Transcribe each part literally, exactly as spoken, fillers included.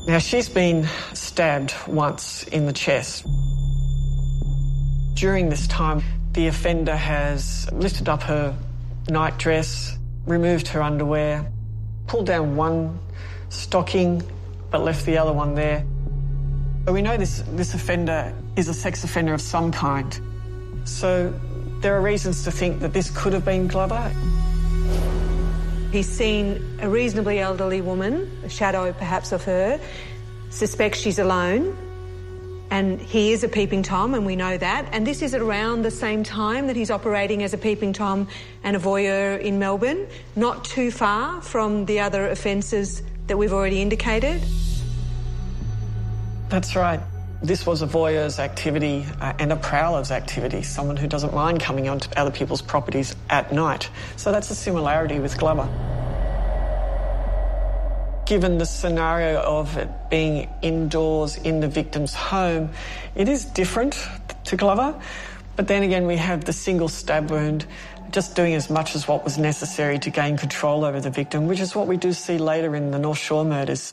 Now, she's been stabbed once in the chest. During this time, the offender has lifted up her nightdress, removed her underwear, pulled down one stocking but left the other one there. But we know this, this offender is a sex offender of some kind. So there are reasons to think that this could have been Glover. He's seen a reasonably elderly woman, a shadow perhaps of her, suspects she's alone, and he is a peeping Tom, and we know that. And this is around the same time that he's operating as a peeping Tom and a voyeur in Melbourne, not too far from the other offences that we've already indicated. That's right. This was a voyeur's activity uh, and a prowler's activity, someone who doesn't mind coming onto other people's properties at night. So that's a similarity with Glover. Given the scenario of it being indoors in the victim's home, it is different to Glover. But then again, we have the single stab wound just doing as much as what was necessary to gain control over the victim, which is what we do see later in the North Shore murders.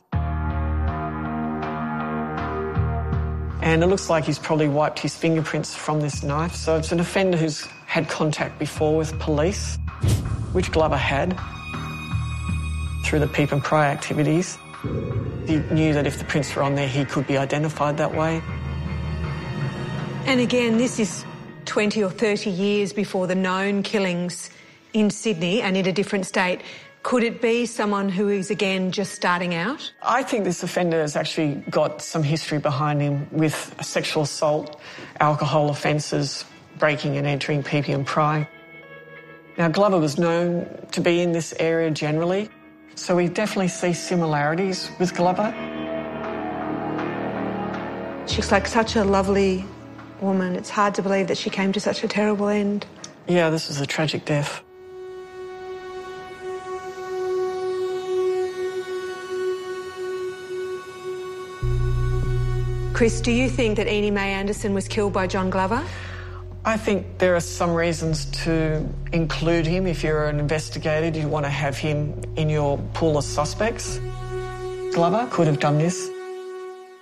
And it looks like he's probably wiped his fingerprints from this knife. So it's an offender who's had contact before with police, which Glover had through the peep and pry activities. He knew that if the prints were on there, he could be identified that way. And again, this is twenty or thirty years before the known killings in Sydney and in a different state. Could it be someone who is, again, just starting out? I think this offender has actually got some history behind him with sexual assault, alcohol offences, breaking and entering, peeping and prying. Now, Glover was known to be in this area generally, so we definitely see similarities with Glover. She looks like such a lovely woman. It's hard to believe that she came to such a terrible end. Yeah, this was a tragic death. Chris, do you think that Eni May Anderson was killed by John Glover? I think there are some reasons to include him. If you're an investigator, you want to have him in your pool of suspects. Glover could have done this.